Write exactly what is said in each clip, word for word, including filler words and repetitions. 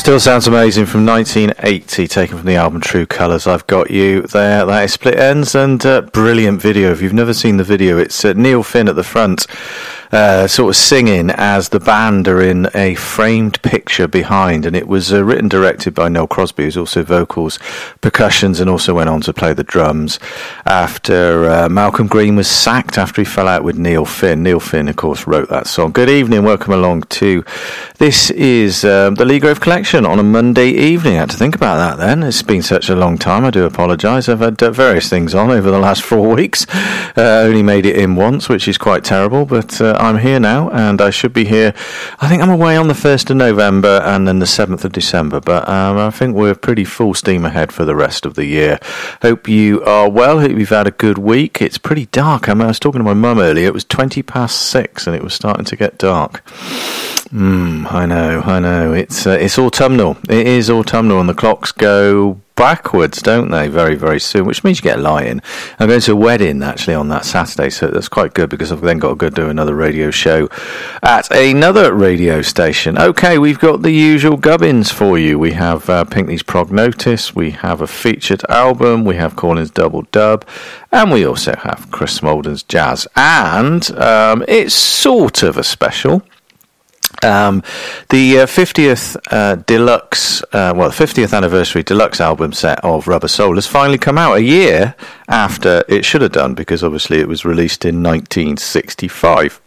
Still sounds amazing from nineteen eighty, taken from the album True Colours. I've got you there. That is Split Enz, and uh, brilliant video. If you've never seen the video, it's uh, Neil Finn at the front, uh, sort of singing as the band are in a framed picture behind, and it was uh, written, directed by Noel Crosby, who's also vocals, percussions, and also went on to play the drums after uh, Malcolm Green was sacked after he fell out with Neil Finn. Neil Finn, of course, wrote that song. Good evening, welcome along to this is um, the Lee Grove Collection on a Monday evening. I had to think about that then. It's been such a long time. I do apologise. I've had uh, various things on over the last four weeks. Uh, only made it in once, which is quite terrible, but uh, I'm here now, and I should be here. I think I'm away on the first of November and then the seventh of December, but um, I think we're pretty full steam ahead for the rest of the year. Hope you are well. Hope you've had a good week. It's pretty dark. I, mean, I was talking to my mum earlier. It was twenty past six, and it was starting to get dark. Hmm, I know, I know. It's uh, it's autumnal. It is autumnal, and the clocks go backwards, don't they, very, very soon, which means you get a lie-in. I'm going to a wedding, actually, on that Saturday, so that's quite good, because I've then got to go do another radio show at another radio station. Okay, we've got the usual gubbins for you. We have uh, Pinkney's Prognotis, we have a featured album, we have Corning's Double Dub, and we also have Chris Smolden's Jazz. And um, it's sort of a special. Um, the uh, fiftieth uh, deluxe, uh, well, the fiftieth anniversary deluxe album set of Rubber Soul has finally come out a year after it should have done, because obviously it was released in nineteen sixty-five.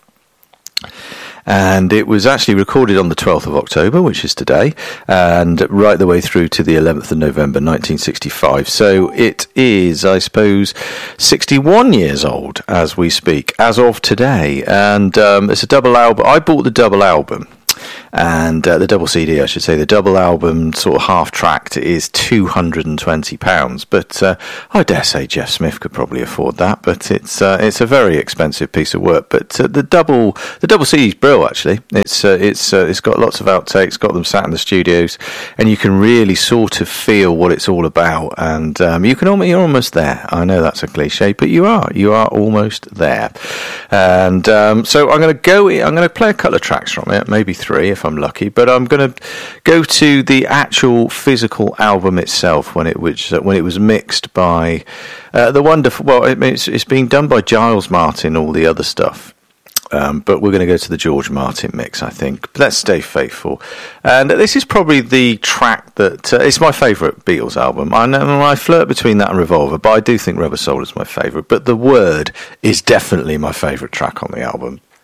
And it was actually recorded on the twelfth of October, which is today, and right the way through to the eleventh of November nineteen sixty-five. So it is, I suppose, sixty-one years old as we speak, as of today. And um, it's a double album. I bought the double album. And uh, the double C D, I should say, the double album, sort of half-tracked, is two hundred twenty pounds. But uh, I dare say Jeff Smith could probably afford that. But it's uh, it's a very expensive piece of work. But uh, the double the double C D is brilliant, actually. It's uh, it's uh, it's got lots of outtakes, got them sat in the studios, and you can really sort of feel what it's all about. And um, you can almost, you're almost there. I know that's a cliche, but you are you are almost there. And um, so I'm going to go. I'm going to play a couple of tracks from it, maybe three if I'm lucky, but I'm going to go to the actual physical album itself when it which when it was mixed by uh, the wonderful. Well, it, it's it's being done by Giles Martin, all the other stuff. Um, but we're going to go to the George Martin mix, I think. But let's stay faithful. And this is probably the track that uh, it's my favourite Beatles album. I know I flirt between that and Revolver, but I do think Rubber Soul is my favourite. But The Word is definitely my favourite track on the album.